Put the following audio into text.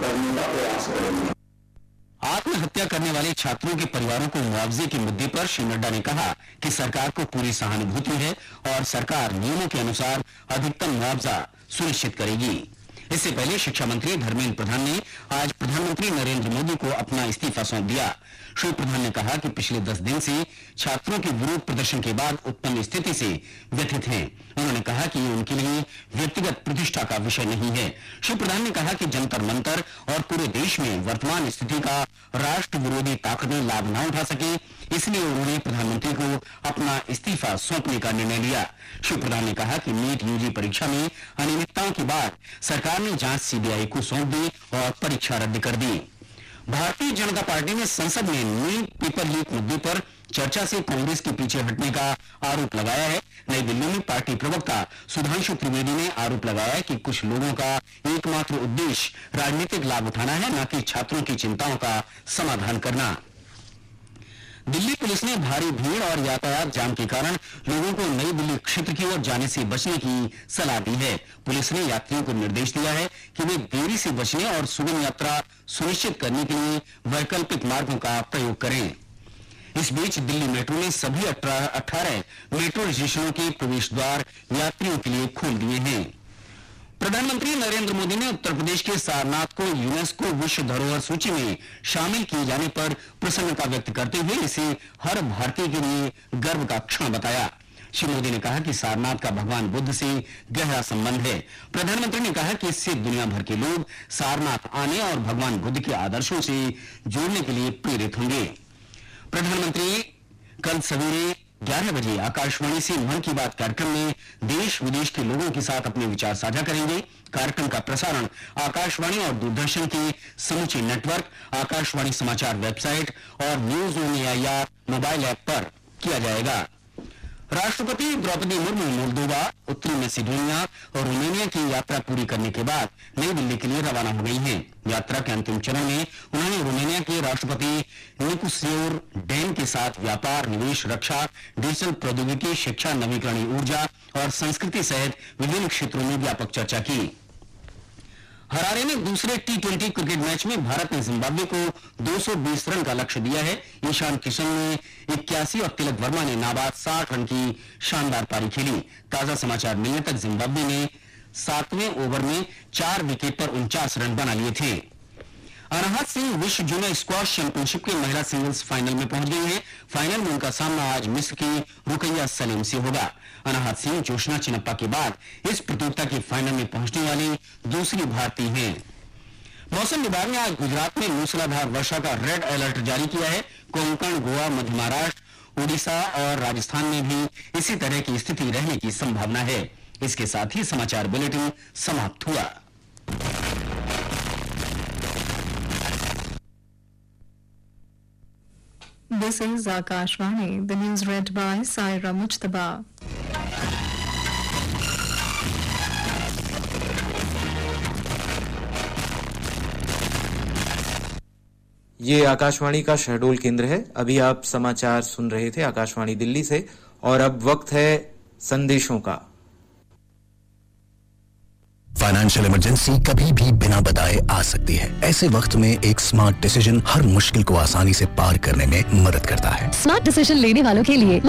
करने का प्रयास करेंगे। आत्महत्या करने वाले छात्रों के परिवारों को मुआवजे के मुद्दे पर श्री नड्डा ने कहा कि सरकार को पूरी सहानुभूति है और सरकार नियमों के अनुसार अधिकतम मुआवजा सुनिश्चित करेगी। इससे पहले शिक्षा मंत्री धर्मेंद्र प्रधान ने आज प्रधानमंत्री नरेंद्र मोदी को अपना इस्तीफा सौंप दिया। श्री प्रधान ने कहा कि पिछले 10 दिन से छात्रों के विरोध प्रदर्शन के बाद उत्पन्न स्थिति से व्यथित हैं। उन्होंने कहा कि ये उनके लिए व्यक्तिगत प्रतिष्ठा का विषय नहीं है। श्री प्रधान ने कहा कि जंतर मंतर और पूरे देश में वर्तमान स्थिति का राष्ट्र विरोधी ताकतें लाभ न उठा सके, इसलिए उन्होंने प्रधानमंत्री को अपना इस्तीफा सौंपने का निर्णय लिया। श्री प्रधान ने कहा कि नीट यूजी परीक्षा में अनियमितताओं के बाद सरकार ने जांच सीबीआई को सौंप दी और परीक्षा रद्द कर दी। भारतीय जनता पार्टी ने संसद में नीट पेपर लीक मुद्दे पर चर्चा से कांग्रेस के पीछे हटने का आरोप लगाया है। नई दिल्ली में पार्टी प्रवक्ता सुधांशु त्रिवेदी ने आरोप लगाया कि कुछ लोगों का एकमात्र उद्देश्य राजनीतिक लाभ उठाना है, न कि छात्रों की चिंताओं का समाधान करना। दिल्ली पुलिस ने भारी भीड़ और यातायात जाम के कारण लोगों को नई दिल्ली क्षेत्र की ओर जाने से बचने की सलाह दी है। पुलिस ने यात्रियों को निर्देश दिया है कि वे देरी से बचने और सुगम यात्रा सुनिश्चित करने के लिए वैकल्पिक मार्गों का प्रयोग करें। इस बीच दिल्ली मेट्रो ने सभी 18 मेट्रो स्टेशनों के प्रवेश द्वार यात्रियों के लिए खोल दिए हैं। प्रधानमंत्री नरेंद्र मोदी ने उत्तर प्रदेश के सारनाथ को यूनेस्को विश्व धरोहर सूची में शामिल किए जाने पर प्रसन्नता व्यक्त करते हुए इसे हर भारतीय के लिए गर्व का क्षण बताया। श्री मोदी ने कहा कि सारनाथ का भगवान बुद्ध से गहरा संबंध है। प्रधानमंत्री ने कहा कि इससे दुनिया भर के लोग सारनाथ आने और भगवान बुद्ध के आदर्शों से जुड़ने के लिए प्रेरित होंगे। प्रधानमंत्री कल सवेरे 11 बजे आकाशवाणी से मन की बात कार्यक्रम में देश विदेश के लोगों के साथ अपने विचार साझा करेंगे। कार्यक्रम का प्रसारण आकाशवाणी और दूरदर्शन के समूचे नेटवर्क, आकाशवाणी समाचार वेबसाइट और news on AIR mobile app पर किया जाएगा। राष्ट्रपति द्रौपदी मुर्मू मोल्दोवा, उत्तरी मैसेडोनिया और रोमानिया की यात्रा पूरी करने के बाद नई दिल्ली के लिए रवाना हो गई हैं। यात्रा के अंतिम चरण में उन्होंने रोमानिया के राष्ट्रपति निकोसियोर डैन के साथ व्यापार, निवेश, रक्षा, डिजिटल प्रौद्योगिकी, शिक्षा, नवीकरणीय ऊर्जा और संस्कृति सहित विभिन्न क्षेत्रों में व्यापक चर्चा की। हरारे में दूसरे T20 क्रिकेट मैच में भारत ने जिम्बाब्वे को 220 रन का लक्ष्य दिया है। ईशान किशन ने 81 और तिलक वर्मा ने नाबाद 60 रन की शानदार पारी खेली। ताजा समाचार मिलने तक जिम्बाब्वे ने 7वें ओवर में 4 विकेट पर 49 रन बना लिए थे। अनाहत सिंह विश्व जूनियर स्क्वॉश चैंपियनशिप के महिला सिंगल्स फाइनल में पहुंच गई हैं। फाइनल में उनका सामना आज मिस्र की रुकैया सलीम से होगा। अनाहत सिंह जोशना चिनप्पा के बाद इस प्रतियोगिता के फाइनल में पहुंचने वाली दूसरी भारतीय हैं। मौसम विभाग ने आज गुजरात में मूसलाधार वर्षा का रेड अलर्ट जारी किया है। कोंकण, गोवा, मध्य महाराष्ट्र, उड़ीसा और राजस्थान में भी इसी तरह की स्थिति रहने की संभावना है। इसके साथ ही समाचार बुलेटिन समाप्त हुआ। This is Akashvani. The news read by Saira Mujtaba. ये आकाशवाणी का शहडोल केंद्र है। अभी आप समाचार सुन रहे थे आकाशवाणी दिल्ली से और अब वक्त है संदेशों का। फाइनेंशियल इमरजेंसी कभी भी बिना बताए आ सकती है। ऐसे वक्त में एक स्मार्ट डिसीजन हर मुश्किल को आसानी से पार करने में मदद करता है। स्मार्ट डिसीजन लेने वालों के लिए